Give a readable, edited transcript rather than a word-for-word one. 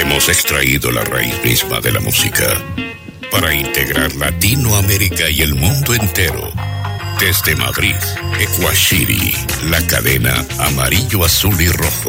Hemos extraído la raíz misma de la música para integrar Latinoamérica y el mundo entero. Desde Madrid, Ecuashiri, la cadena amarillo, azul y rojo.